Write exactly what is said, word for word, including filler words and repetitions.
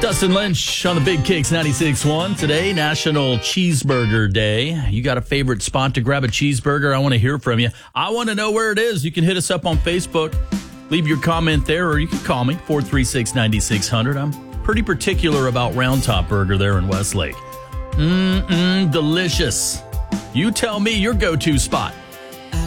Dustin Lynch on the Big Kicks ninety-six point one. Today, National Cheeseburger Day. You got a favorite spot to grab a cheeseburger? I want to hear from you. I want to know where it is. You can hit us up on Facebook. Leave your comment there, or you can call me, four three six, nine six zero zero. I'm pretty particular about Round Top Burger there in Westlake. Mmm, delicious. You tell me your go-to spot.